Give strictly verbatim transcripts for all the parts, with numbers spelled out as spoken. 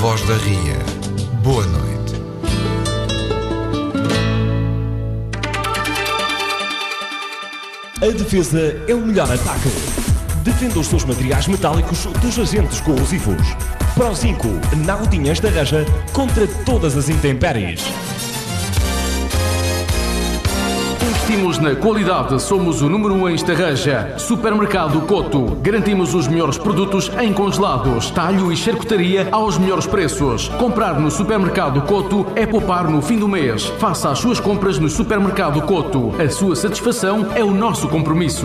Voz da Ria. Boa noite. A defesa é o melhor ataque. Defenda os seus materiais metálicos dos agentes corrosivos. Pro cinco, Naudinhas da Reja contra todas as intempéries. Investimos na qualidade, somos o número um em Estarreja. Supermercado Coto. Garantimos os melhores produtos em congelados, talho e charcutaria aos melhores preços. Comprar no Supermercado Coto é poupar no fim do mês. Faça as suas compras no Supermercado Coto. A sua satisfação é o nosso compromisso.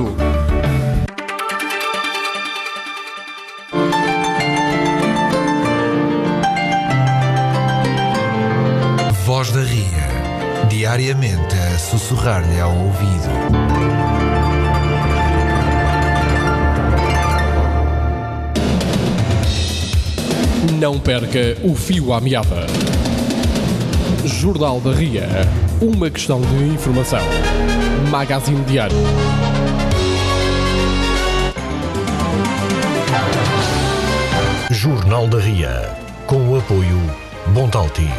Voz da Ria. Diariamente a sussurrar-lhe ao ouvido. Não perca o fio à meada. Jornal da Ria. Uma questão de informação. Magazine Diário. Jornal da Ria. Com o apoio Bontalti.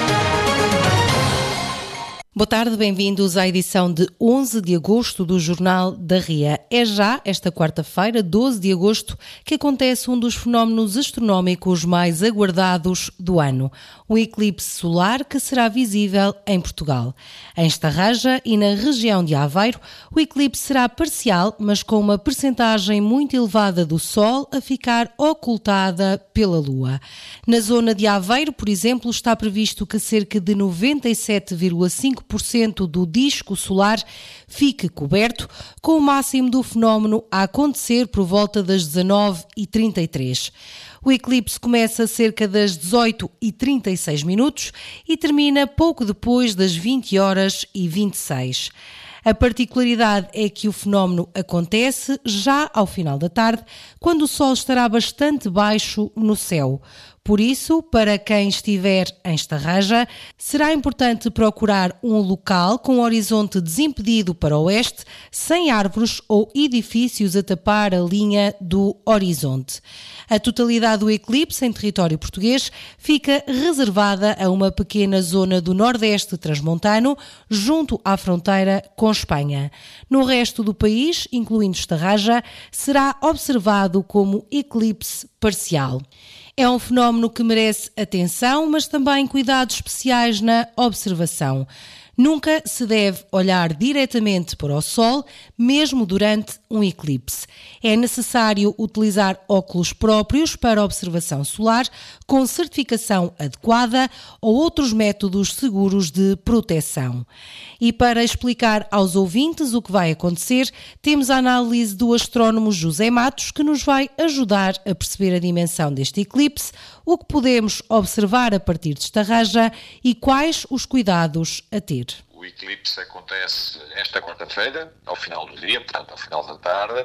Boa tarde, bem-vindos à edição de onze de agosto do Jornal da Ria. É já esta quarta-feira, doze de agosto, que acontece um dos fenómenos astronómicos mais aguardados do ano, o eclipse solar que será visível em Portugal. Em Estarreja e na região de Aveiro, o eclipse será parcial, mas com uma percentagem muito elevada do Sol a ficar ocultada pela Lua. Na zona de Aveiro, por exemplo, está previsto que cerca de noventa e sete vírgula cinco por cento do disco solar fique coberto, com o máximo do fenómeno a acontecer por volta das dezanove e trinta e três. O eclipse começa cerca das dezoito e trinta e seis minutos e termina pouco depois das vinte horas e vinte e seis. A particularidade é que o fenómeno acontece já ao final da tarde, quando o Sol estará bastante baixo no céu. Por isso, para quem estiver em Estarreja, será importante procurar um local com horizonte desimpedido para o oeste, sem árvores ou edifícios a tapar a linha do horizonte. A totalidade do eclipse em território português fica reservada a uma pequena zona do nordeste transmontano, junto à fronteira com Espanha. No resto do país, incluindo Estarreja, será observado como eclipse parcial. É um fenómeno que merece atenção, mas também cuidados especiais na observação. Nunca se deve olhar diretamente para o Sol, mesmo durante um eclipse. É necessário utilizar óculos próprios para observação solar, com certificação adequada ou outros métodos seguros de proteção. E para explicar aos ouvintes o que vai acontecer, temos a análise do astrónomo José Matos, que nos vai ajudar a perceber a dimensão deste eclipse, o que podemos observar a partir de Estarreja e quais os cuidados a ter. O eclipse acontece esta quarta-feira, ao final do dia, portanto ao final da tarde,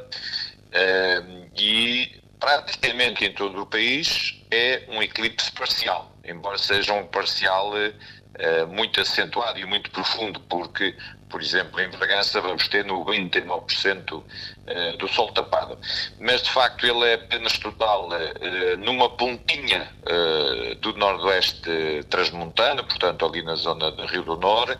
e praticamente em todo o país é um eclipse parcial, embora seja um parcial muito acentuado e muito profundo, porque, por exemplo, em Bragança vamos ter noventa e nove por cento do Sol tapado. Mas, de facto, ele é apenas total numa pontinha do noroeste transmontano, portanto, ali na zona de Rio do Nor,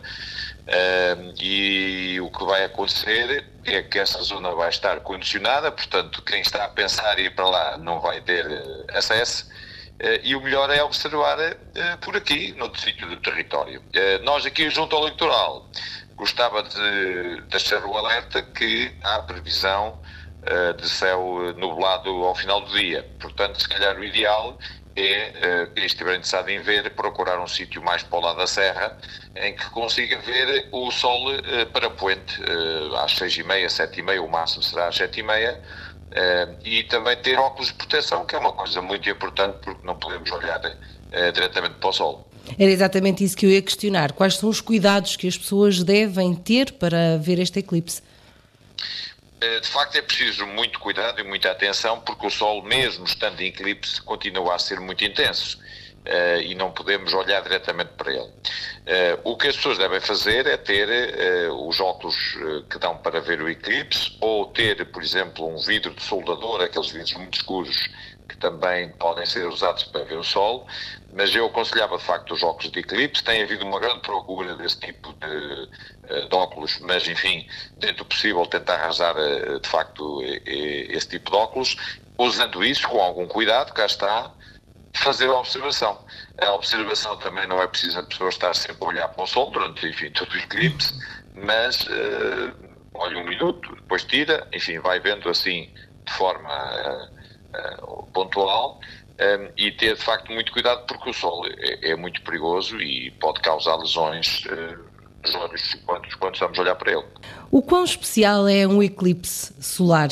e o que vai acontecer é que essa zona vai estar condicionada, portanto, quem está a pensar em ir para lá não vai ter acesso. Uh, e o melhor é observar uh, por aqui, noutro sítio do território. Uh, nós aqui junto ao litoral gostava de deixar o alerta que há previsão uh, de céu nublado ao final do dia. Portanto, se calhar o ideal é, uh, quem estiver interessado em ver, procurar um sítio mais para o lado da serra, em que consiga ver o sol uh, para poente, uh, às seis e meia, sete e meia, o máximo será às sete e meia, Uh, e também ter óculos de proteção, que é uma coisa muito importante, porque não podemos olhar uh, diretamente para o sol. Era exatamente isso que eu ia questionar. Quais são os cuidados que as pessoas devem ter para ver este eclipse? Uh, de facto é preciso muito cuidado e muita atenção, porque o sol, mesmo estando em eclipse, continua a ser muito intenso. Uh, e não podemos olhar diretamente para ele. Uh, o que as pessoas devem fazer é ter uh, os óculos uh, que dão para ver o eclipse, ou ter, por exemplo, um vidro de soldador, aqueles vidros muito escuros que também podem ser usados para ver o sol, mas eu aconselhava de facto os óculos de eclipse. Tem havido uma grande procura desse tipo de, de óculos, mas enfim, dentro do possível tentar arranjar de facto esse tipo de óculos, usando isso com algum cuidado, cá está, fazer a observação. A observação também não é preciso a pessoa estar sempre a olhar para o sol durante, enfim, todo o eclipse, mas uh, olha um minuto, depois tira, enfim, vai vendo assim de forma uh, uh, pontual, um, e ter de facto muito cuidado, porque o sol é, é muito perigoso e pode causar lesões uh, nos olhos quando, quando estamos a olhar para ele. O quão especial é um eclipse solar?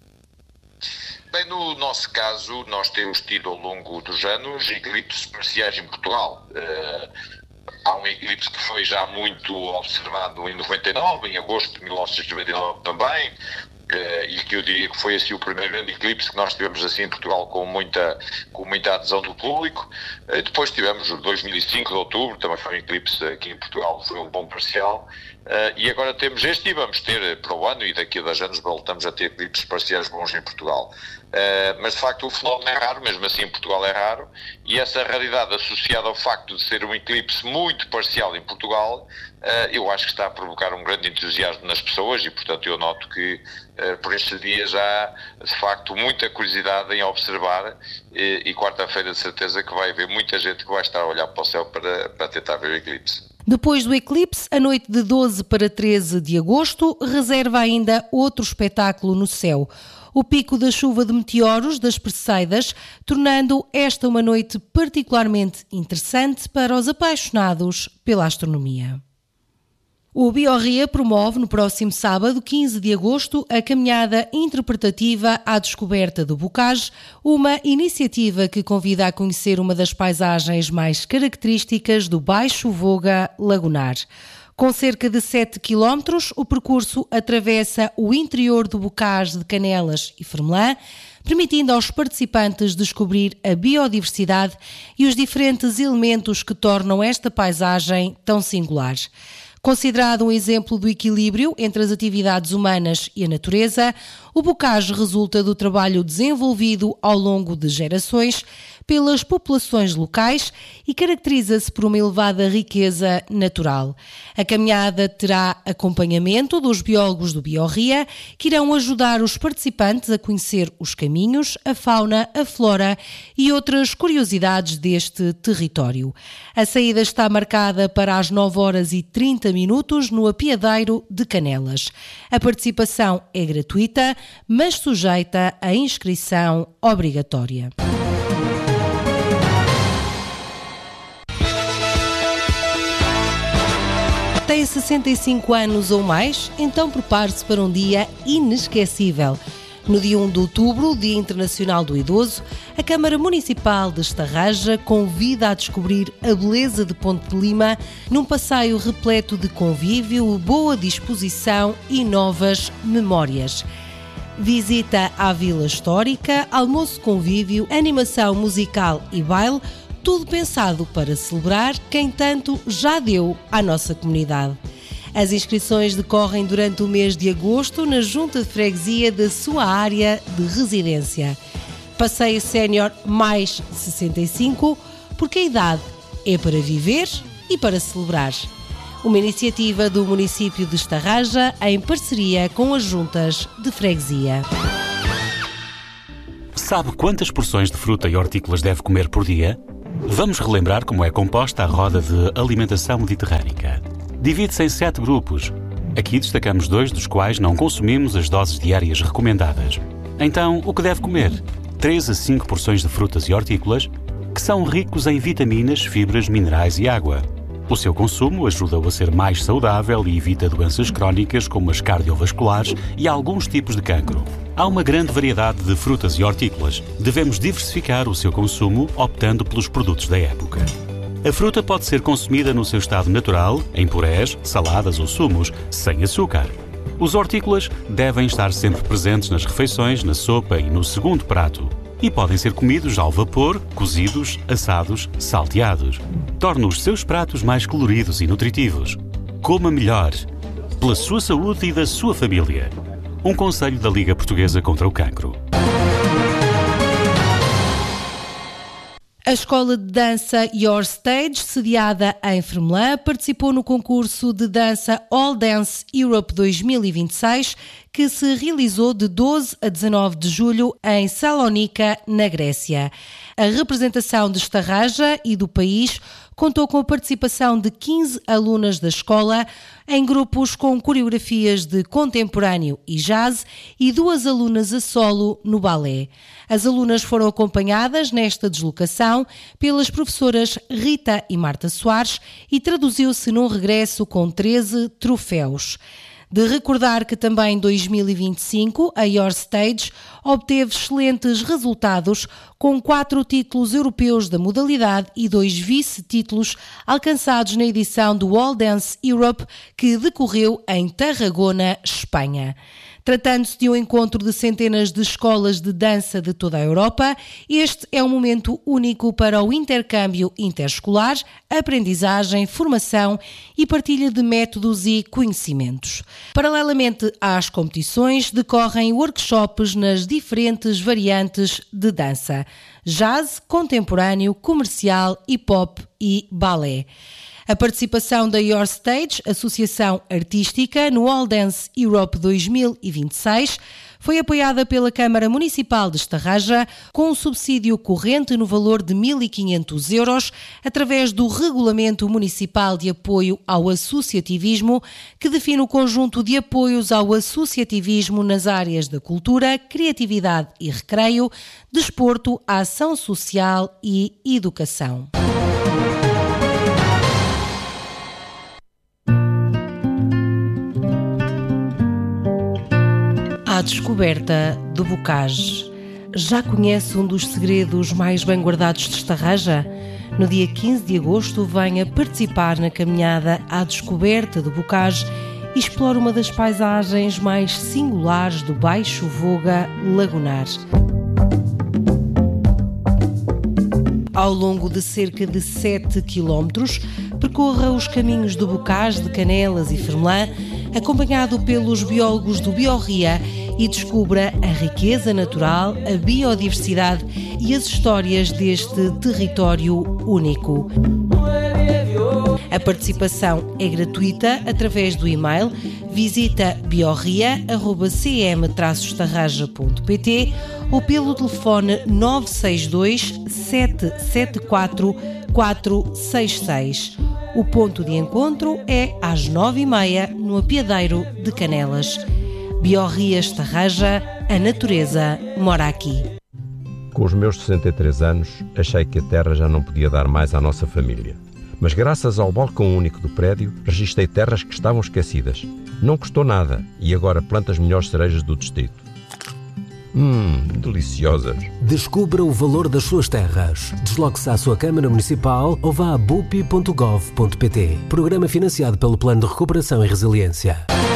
Bem, no nosso caso, nós temos tido ao longo dos anos eclipses parciais em Portugal. Uh, há um eclipse que foi já muito observado em noventa e nove, em agosto de mil novecentos e noventa e nove também, uh, e que eu diria que foi assim o primeiro grande eclipse que nós tivemos assim em Portugal com muita, com muita adesão do público. Uh, depois tivemos o dois mil e cinco de outubro, também foi um eclipse aqui em Portugal, foi um bom parcial. Uh, e agora temos este e vamos ter para o ano, e daqui a dois anos voltamos a ter eclipses parciais bons em Portugal. Uh, mas de facto o fenómeno é raro, mesmo assim em Portugal é raro, e essa raridade associada ao facto de ser um eclipse muito parcial em Portugal, uh, eu acho que está a provocar um grande entusiasmo nas pessoas, e portanto eu noto que uh, por estes dias há de facto muita curiosidade em observar, e, e quarta-feira de certeza que vai haver muita gente que vai estar a olhar para o céu para, para tentar ver o eclipse. Depois do eclipse, a noite de doze para treze de agosto reserva ainda outro espetáculo no céu: o pico da chuva de meteoros das Perseidas, tornando esta uma noite particularmente interessante para os apaixonados pela astronomia. O Biorria promove no próximo sábado, quinze de agosto, a caminhada interpretativa à descoberta do Bocage, uma iniciativa que convida a conhecer uma das paisagens mais características do Baixo Voga Lagunar. Com cerca de sete quilómetros, o percurso atravessa o interior do Bocage de Canelas e Fermelã, permitindo aos participantes descobrir a biodiversidade e os diferentes elementos que tornam esta paisagem tão singular. Considerado um exemplo do equilíbrio entre as atividades humanas e a natureza, o Bocage resulta do trabalho desenvolvido ao longo de gerações pelas populações locais e caracteriza-se por uma elevada riqueza natural. A caminhada terá acompanhamento dos biólogos do Biorria, que irão ajudar os participantes a conhecer os caminhos, a fauna, a flora e outras curiosidades deste território. A saída está marcada para as nove horas e trinta minutos no Apiadeiro de Canelas. A participação é gratuita, mas sujeita à inscrição obrigatória. Tem sessenta e cinco anos ou mais? Então prepare-se para um dia inesquecível. No dia um de outubro, Dia Internacional do Idoso, a Câmara Municipal de Estarraja convida a descobrir a beleza de Ponte de Lima num passeio repleto de convívio, boa disposição e novas memórias. Visita à Vila Histórica, almoço convívio, animação musical e baile, tudo pensado para celebrar quem tanto já deu à nossa comunidade. As inscrições decorrem durante o mês de agosto na Junta de Freguesia da sua área de residência. Passeio sénior mais sessenta e cinco, porque a idade é para viver e para celebrar. Uma iniciativa do município de Estarraja em parceria com as juntas de freguesia. Sabe quantas porções de fruta e hortícolas deve comer por dia? Vamos relembrar como é composta a roda de alimentação mediterrânica. Divide-se em sete grupos. Aqui destacamos dois dos quais não consumimos as doses diárias recomendadas. Então, o que deve comer? três a cinco porções de frutas e hortícolas, que são ricos em vitaminas, fibras, minerais e água. O seu consumo ajuda-o a ser mais saudável e evita doenças crónicas como as cardiovasculares e alguns tipos de cancro. Há uma grande variedade de frutas e hortícolas. Devemos diversificar o seu consumo optando pelos produtos da época. A fruta pode ser consumida no seu estado natural, em purés, saladas ou sumos, sem açúcar. Os hortícolas devem estar sempre presentes nas refeições, na sopa e no segundo prato. E podem ser comidos ao vapor, cozidos, assados, salteados. Torne os seus pratos mais coloridos e nutritivos. Coma melhor, pela sua saúde e da sua família. Um conselho da Liga Portuguesa contra o Cancro. A escola de dança Your Stage, sediada em Fermelã, participou no concurso de dança All Dance Europe dois mil e vinte e seis, que se realizou de doze a dezanove de julho em Salónica, na Grécia. A representação de Estarraja e do país contou com a participação de quinze alunas da escola em grupos com coreografias de contemporâneo e jazz e duas alunas a solo no balé. As alunas foram acompanhadas nesta deslocação pelas professoras Rita e Marta Soares e traduziu-se num regresso com treze troféus. De recordar que também em dois mil e vinte e cinco a Your Stage obteve excelentes resultados com quatro títulos europeus da modalidade e dois vice-títulos alcançados na edição do All Dance Europe que decorreu em Tarragona, Espanha. Tratando-se de um encontro de centenas de escolas de dança de toda a Europa, este é um momento único para o intercâmbio interescolar, aprendizagem, formação e partilha de métodos e conhecimentos. Paralelamente às competições, decorrem workshops nas diferentes variantes de dança: jazz, contemporâneo, comercial, hip-hop e balé. A participação da Your Stage, associação artística, no All Dance Europe dois mil e vinte e seis, foi apoiada pela Câmara Municipal de Estarraja com um subsídio corrente no valor de mil e quinhentos euros, através do Regulamento Municipal de Apoio ao Associativismo, que define o conjunto de apoios ao associativismo nas áreas da cultura, criatividade e recreio, desporto, ação social e educação. A descoberta do Bocage. Já conhece um dos segredos mais bem guardados de Estarraja? No dia quinze de agosto venha participar na caminhada à descoberta do Bocage e explore uma das paisagens mais singulares do Baixo Voga Lagunar. Ao longo de cerca de sete quilómetros, percorra os caminhos do Bocage, de Canelas e Fermelã, acompanhado pelos biólogos do Biorria, e descubra a riqueza natural, a biodiversidade e as histórias deste território único. A participação é gratuita através do e-mail visita biorria arroba c m traço estarraja ponto p t ou pelo telefone nove seis dois, sete sete quatro, quatro seis seis. O ponto de encontro é às nove e meia no Apiadeiro de Canelas. Biorria Estarraja, a natureza mora aqui. Com os meus sessenta e três anos, achei que a terra já não podia dar mais à nossa família. Mas graças ao balcão único do prédio, registrei terras que estavam esquecidas. Não custou nada e agora planto as melhores cerejas do distrito. Hum, deliciosas. Descubra o valor das suas terras. Desloque-se à sua Câmara Municipal ou vá a bupi ponto gov ponto p t. Programa financiado pelo Plano de Recuperação e Resiliência.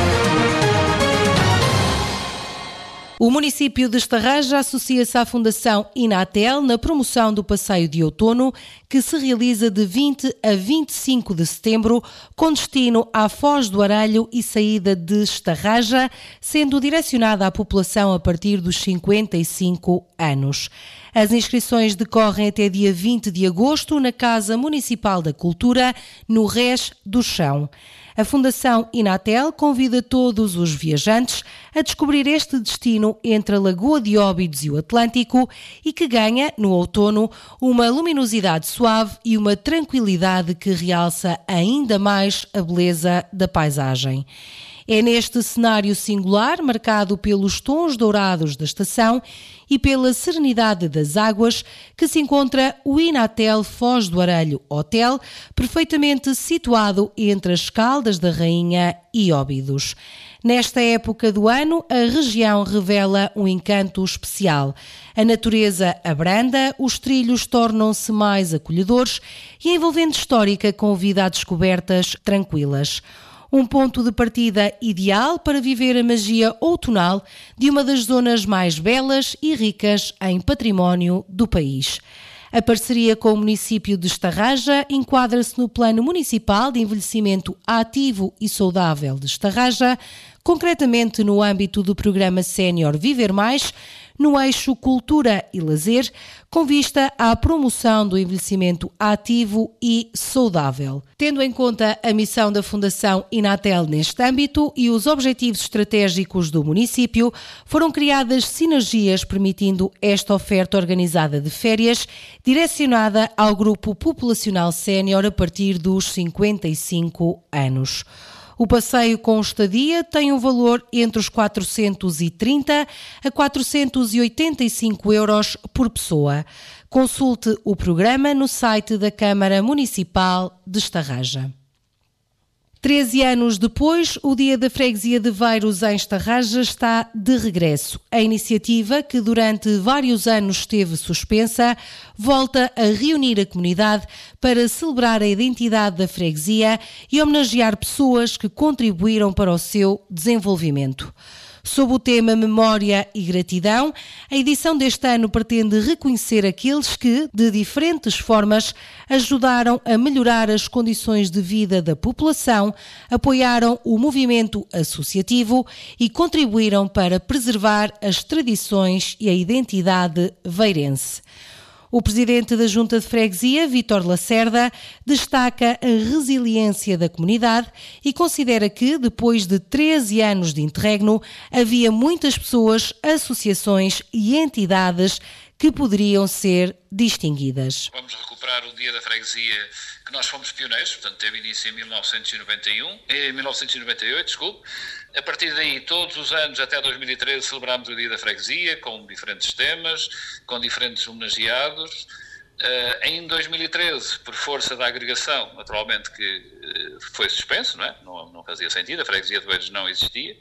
O município de Estarraja associa-se à Fundação Inatel na promoção do passeio de outono, que se realiza de vinte a vinte e cinco de setembro, com destino à Foz do Aralho e saída de Estarraja, sendo direcionada à população a partir dos cinquenta e cinco anos. As inscrições decorrem até dia vinte de agosto na Casa Municipal da Cultura, no Rés do Chão. A Fundação Inatel convida todos os viajantes a descobrir este destino entre a Lagoa de Óbidos e o Atlântico e que ganha, no outono, uma luminosidade suave e uma tranquilidade que realça ainda mais a beleza da paisagem. É neste cenário singular, marcado pelos tons dourados da estação e pela serenidade das águas, que se encontra o Inatel Foz do Aralho Hotel, perfeitamente situado entre as Caldas da Rainha e Óbidos. Nesta época do ano, a região revela um encanto especial. A natureza abranda, os trilhos tornam-se mais acolhedores e a envolvente histórica convida a descobertas tranquilas. Um ponto de partida ideal para viver a magia outonal de uma das zonas mais belas e ricas em património do país. A parceria com o município de Estarraja enquadra-se no Plano Municipal de Envelhecimento Ativo e Saudável de Estarraja, concretamente no âmbito do programa Sénior Viver Mais, no eixo cultura e lazer, com vista à promoção do envelhecimento ativo e saudável. Tendo em conta a missão da Fundação Inatel neste âmbito e os objetivos estratégicos do município, foram criadas sinergias permitindo esta oferta organizada de férias, direcionada ao grupo populacional sénior a partir dos cinquenta e cinco anos. O passeio com estadia tem um valor entre os quatrocentos e trinta a quatrocentos e oitenta e cinco euros por pessoa. Consulte o programa no site da Câmara Municipal de Estarraja. Treze anos depois, o Dia da Freguesia de Veiros em Estarraja está de regresso. A iniciativa, que durante vários anos esteve suspensa, volta a reunir a comunidade para celebrar a identidade da freguesia e homenagear pessoas que contribuíram para o seu desenvolvimento. Sob o tema Memória e Gratidão, a edição deste ano pretende reconhecer aqueles que, de diferentes formas, ajudaram a melhorar as condições de vida da população, apoiaram o movimento associativo e contribuíram para preservar as tradições e a identidade veirense. O presidente da Junta de Freguesia, Vítor Lacerda, destaca a resiliência da comunidade e considera que, depois de treze anos de interregno, havia muitas pessoas, associações e entidades que poderiam ser distinguidas. Vamos recuperar o Dia da Freguesia, que nós fomos pioneiros, portanto teve início em mil novecentos e noventa e um, em mil novecentos e noventa e oito, desculpe. A partir daí, todos os anos, até dois mil e treze, celebramos o Dia da Freguesia, com diferentes temas, com diferentes homenageados. Uh, em dois mil e treze, por força da agregação, naturalmente que uh, foi suspenso, não é? Não, não fazia sentido, a Freguesia de Veiros não existia.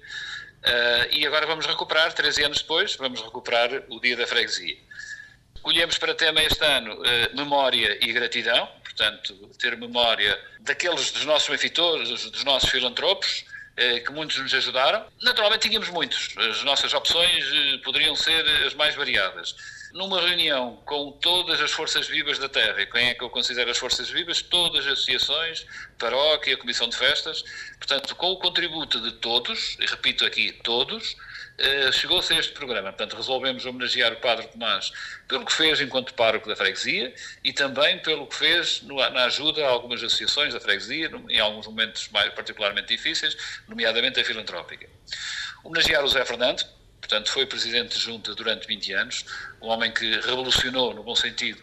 Uh, e agora vamos recuperar, treze anos depois, vamos recuperar o Dia da Freguesia. Escolhemos para tema este ano uh, memória e gratidão, portanto, ter memória daqueles dos nossos benfeitores, dos nossos filantropos, uh, que muitos nos ajudaram. Naturalmente tínhamos muitos, as nossas opções uh, poderiam ser as mais variadas. Numa reunião com todas as forças vivas da terra, e quem é que eu considero as forças vivas? Todas as associações, paróquia, comissão de festas, portanto, com o contributo de todos, e repito aqui, todos, Uh, chegou-se a este programa. Portanto, resolvemos homenagear o Padre Tomás pelo que fez enquanto pároco da freguesia e também pelo que fez no, na ajuda a algumas associações da freguesia, no, em alguns momentos mais particularmente difíceis, nomeadamente a filantrópica. Homenagear o Zé Fernando, portanto, foi presidente de junta durante vinte anos, um homem que revolucionou, no bom sentido,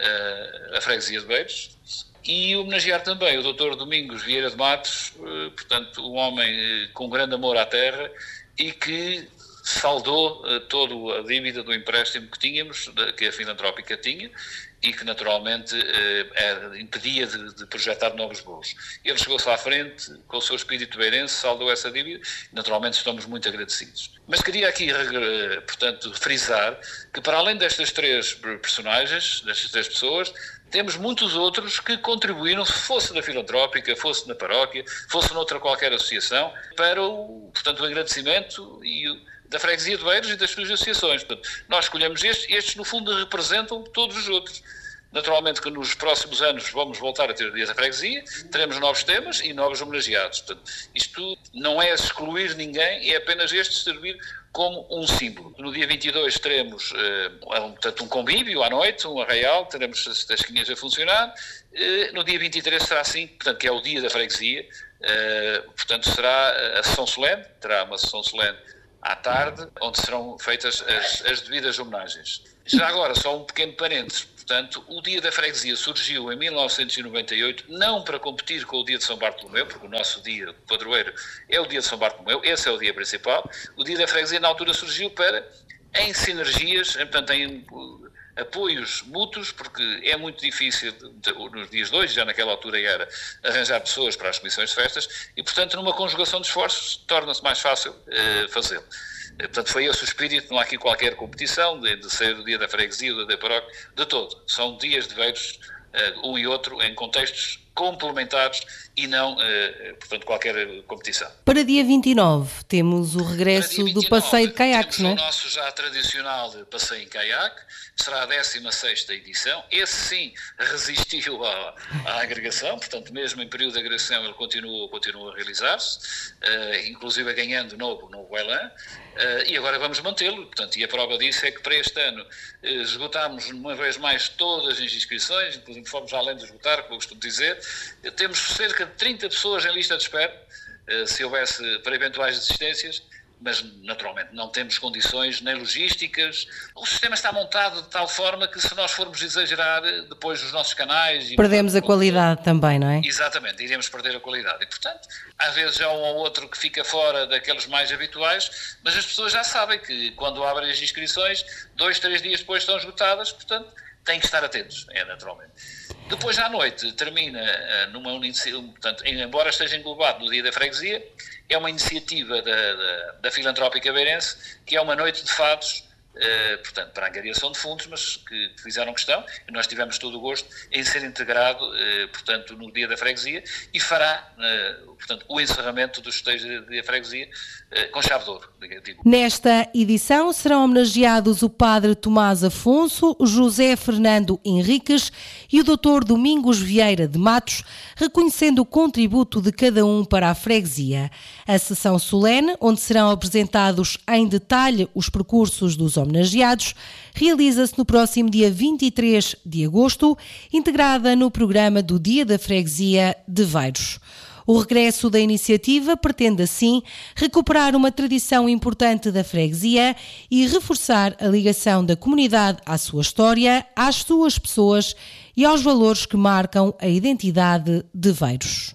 uh, a freguesia de Veiros. E homenagear também o doutor Domingos Vieira de Matos, uh, portanto, um homem uh, com grande amor à terra e que saldou uh, toda a dívida do empréstimo que tínhamos, de, que a filantrópica tinha, e que naturalmente uh, era, impedia de, de projetar novos voos. Ele chegou-se à frente, com o seu espírito veirense, saldou essa dívida, e naturalmente estamos muito agradecidos. Mas queria aqui, uh, portanto, frisar que para além destas três personagens, destas três pessoas, temos muitos outros que contribuíram, fosse na filantrópica, fosse na paróquia, fosse noutra qualquer associação, para o, portanto, o agradecimento e o, da freguesia de Veiros e das suas associações. Portanto, nós escolhemos estes, estes no fundo representam todos os outros. Naturalmente que nos próximos anos vamos voltar a ter o Dia da Freguesia, teremos novos temas e novos homenageados. Portanto, isto não é excluir ninguém, é apenas este servir como um símbolo. No dia vinte e dois teremos uh, um, portanto, um convívio à noite, um arraial, teremos as tasquinhas a funcionar. Uh, no dia vinte e três será assim, portanto, que é o Dia da Freguesia. Uh, portanto, será a sessão solene, terá uma sessão solene à tarde, onde serão feitas as, as devidas homenagens. Já agora, só um pequeno parênteses. Portanto, o Dia da Freguesia surgiu em mil novecentos e noventa e oito, não para competir com o Dia de São Bartolomeu, porque o nosso dia padroeiro é o Dia de São Bartolomeu, esse é o dia principal. O Dia da Freguesia, na altura, surgiu para, em sinergias, portanto, em apoios mútuos, porque é muito difícil, nos dias de hoje, já naquela altura era, arranjar pessoas para as comissões de festas, e, portanto, numa conjugação de esforços, torna-se mais fácil uh, fazê-lo. Portanto, foi esse o espírito, não há aqui qualquer competição de, de ser o Dia da Freguesia ou da paróquia, de todo. São dias de Veiros, uh, um e outro, em contextos complementares e não, uh, portanto, qualquer competição. Para dia vinte e nove temos o regresso vinte e nove, do passeio de caiaques, não é? Temos o nosso já tradicional passeio em caiaque, será a décima sexta edição. Esse sim resistiu à, à agregação, portanto, mesmo em período de agregação ele continua, continua a realizar-se, uh, inclusive ganhando novo, novo elan, uh, e agora vamos mantê-lo, portanto, e a prova disso é que para este ano uh, esgotámos uma vez mais todas as inscrições, inclusive fomos além de esgotar, como eu costumo dizer, uh, temos cerca de trinta pessoas em lista de espera, uh, se houvesse para eventuais desistências, mas naturalmente não temos condições nem logísticas. O sistema está montado de tal forma que se nós formos exagerar depois os nossos canais... Perdemos a qualidade também, não é? Exatamente, iremos perder a qualidade. E, portanto, às vezes há um ou outro que fica fora daqueles mais habituais, mas as pessoas já sabem que quando abrem as inscrições, dois, três dias depois estão esgotadas, portanto, têm que estar atentos, é naturalmente. Depois, à noite, termina numa iniciativa, portanto, embora esteja englobado no Dia da Freguesia, é uma iniciativa da, da, da Filantrópica Beirense, que é uma noite de fados, eh, portanto, para a angariação de fundos, mas que, que fizeram questão, e nós tivemos todo o gosto em ser integrado, eh, portanto, no Dia da Freguesia, e fará, eh, portanto, o encerramento dos festejos do Dia da Freguesia eh, com chave de ouro. Digo. Nesta edição serão homenageados o Padre Tomás Afonso, o José Fernando Henriques e o doutor Domingos Vieira de Matos, reconhecendo o contributo de cada um para a freguesia. A sessão solene, onde serão apresentados em detalhe os percursos dos homenageados, realiza-se no próximo dia vinte e três de agosto, integrada no programa do Dia da Freguesia de Veiros. O regresso da iniciativa pretende, assim, recuperar uma tradição importante da freguesia e reforçar a ligação da comunidade à sua história, às suas pessoas e aos valores que marcam a identidade de Veiros.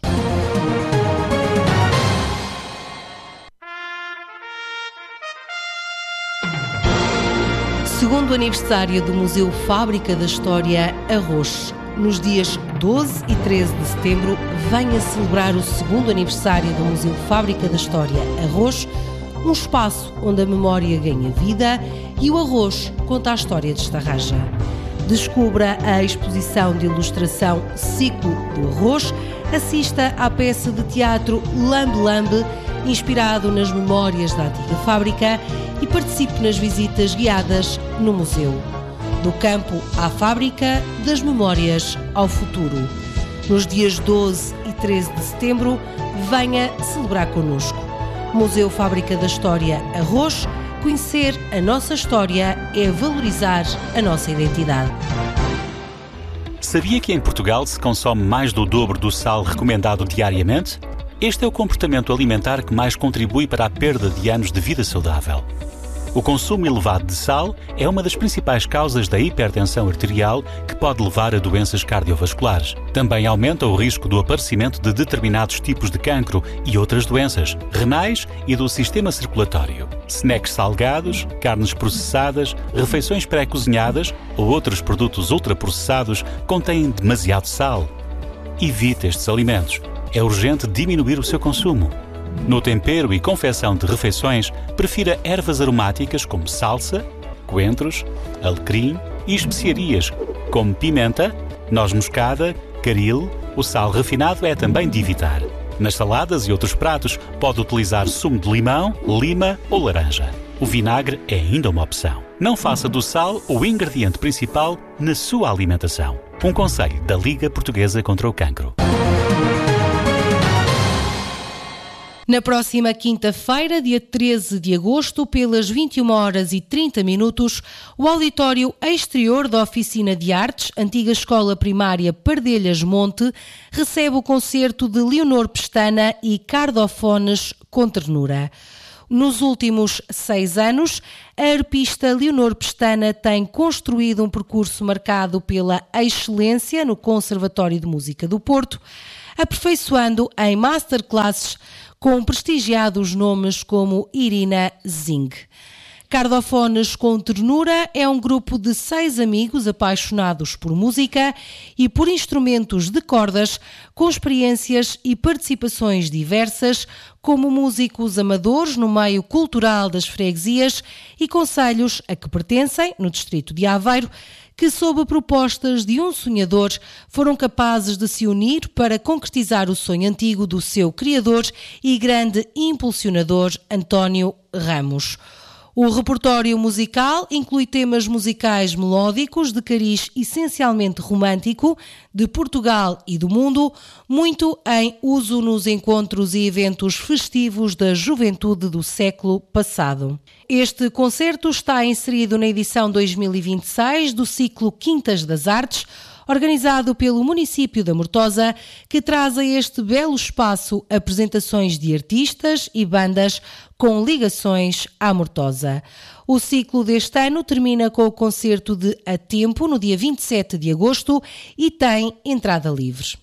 Segundo aniversário do Museu Fábrica da História Arroz. Nos dias doze e treze de setembro, venha celebrar o segundo aniversário do Museu Fábrica da História Arroz, um espaço onde a memória ganha vida e o arroz conta a história de Estarraja. Descubra a exposição de ilustração Ciclo do Arroz, assista à peça de teatro Lambe Lambe, inspirado nas memórias da antiga fábrica, e participe nas visitas guiadas no museu. Do campo à fábrica, das memórias ao futuro. Nos dias doze e treze de setembro, venha celebrar connosco. Museu Fábrica da História Arroz, conhecer a nossa história é valorizar a nossa identidade. Sabia que em Portugal se consome mais do dobro do sal recomendado diariamente? Este é o comportamento alimentar que mais contribui para a perda de anos de vida saudável. O consumo elevado de sal é uma das principais causas da hipertensão arterial, que pode levar a doenças cardiovasculares. Também aumenta o risco do aparecimento de determinados tipos de cancro e outras doenças renais e do sistema circulatório. Snacks salgados, carnes processadas, refeições pré-cozinhadas ou outros produtos ultraprocessados contêm demasiado sal. Evite estes alimentos. É urgente diminuir o seu consumo. No tempero e confecção de refeições, prefira ervas aromáticas como salsa, coentros, alecrim e especiarias como pimenta, noz moscada, caril. O sal refinado é também de evitar. Nas saladas e outros pratos, pode utilizar sumo de limão, lima ou laranja. O vinagre é ainda uma opção. Não faça do sal o ingrediente principal na sua alimentação. Um conselho da Liga Portuguesa contra o Cancro. Na próxima quinta-feira, dia treze de agosto, pelas vinte e uma horas e trinta minutos, o auditório exterior da Oficina de Artes, antiga Escola Primária Pardelhas Monte, recebe o concerto de Leonor Pestana e Cardofones com Ternura. Nos últimos seis anos, a arpista Leonor Pestana tem construído um percurso marcado pela excelência no Conservatório de Música do Porto, aperfeiçoando em masterclasses com prestigiados nomes como Irina Zing. Cardofones com Ternura é um grupo de seis amigos apaixonados por música e por instrumentos de cordas, com experiências e participações diversas, como músicos amadores no meio cultural das freguesias e concelhos a que pertencem, no distrito de Aveiro, que, sob propostas de um sonhador, foram capazes de se unir para concretizar o sonho antigo do seu criador e grande impulsionador António Ramos. O repertório musical inclui temas musicais melódicos de cariz essencialmente romântico, de Portugal e do mundo, muito em uso nos encontros e eventos festivos da juventude do século passado. Este concerto está inserido na edição dois mil e vinte e seis do ciclo Quintas das Artes, organizado pelo município da Mortosa, que traz a este belo espaço apresentações de artistas e bandas com ligações à Mortosa. O ciclo deste ano termina com o concerto de A Tempo, no dia vinte e sete de agosto, e tem entrada livre.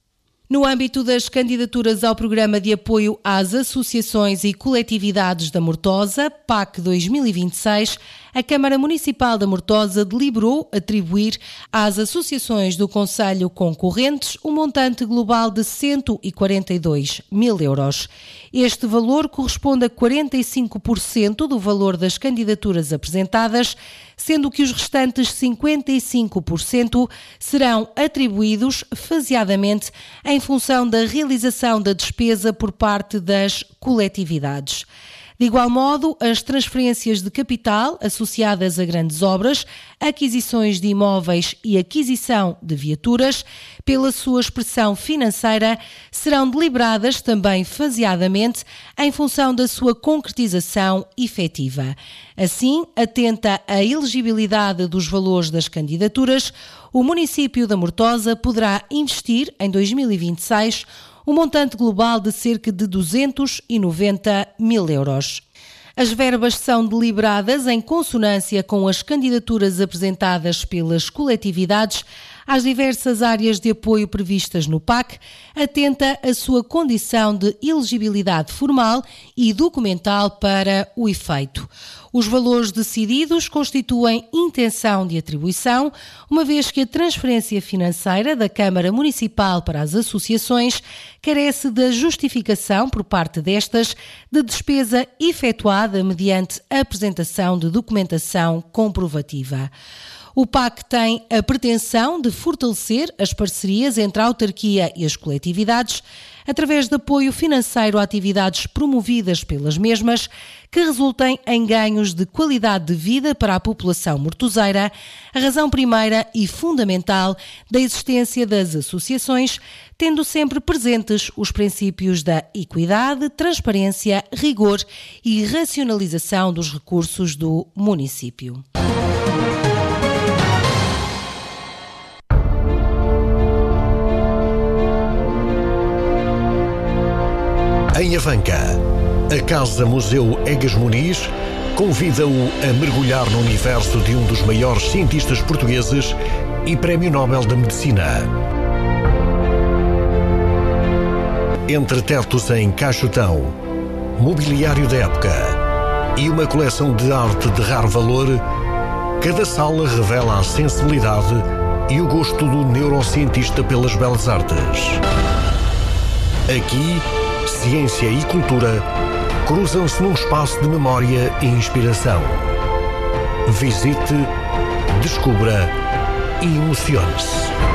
No âmbito das candidaturas ao Programa de Apoio às Associações e Coletividades da Mortosa, P A C dois mil e vinte e seis, a Câmara Municipal da Mortosa deliberou atribuir às associações do concelho concorrentes um montante global de cento e quarenta e dois mil euros. Este valor corresponde a quarenta e cinco por cento do valor das candidaturas apresentadas, sendo que os restantes cinquenta e cinco por cento serão atribuídos faseadamente em função da realização da despesa por parte das coletividades. De igual modo, as transferências de capital associadas a grandes obras, aquisições de imóveis e aquisição de viaturas, pela sua expressão financeira, serão deliberadas também faseadamente em função da sua concretização efetiva. Assim, atenta à elegibilidade dos valores das candidaturas, o município da Mortosa poderá investir em dois mil e vinte e seis um montante global de cerca de duzentos e noventa mil euros. As verbas são deliberadas em consonância com as candidaturas apresentadas pelas coletividades às diversas áreas de apoio previstas no P A C, atenta à sua condição de elegibilidade formal e documental para o efeito. Os valores decididos constituem intenção de atribuição, uma vez que a transferência financeira da Câmara Municipal para as associações carece da justificação por parte destas de despesa efetuada mediante a apresentação de documentação comprovativa. O P A C tem a pretensão de fortalecer as parcerias entre a autarquia e as coletividades através de apoio financeiro a atividades promovidas pelas mesmas que resultem em ganhos de qualidade de vida para a população mortoseira, a razão primeira e fundamental da existência das associações, tendo sempre presentes os princípios da equidade, transparência, rigor e racionalização dos recursos do município. Em Avanca, a Casa Museu Egas Muniz convida-o a mergulhar no universo de um dos maiores cientistas portugueses e Prémio Nobel da Medicina. Entre tetos em caixotão, mobiliário da época e uma coleção de arte de raro valor, cada sala revela a sensibilidade e o gosto do neurocientista pelas belas artes. Aqui, ciência e cultura cruzam-se num espaço de memória e inspiração. Visite, descubra e emocione-se.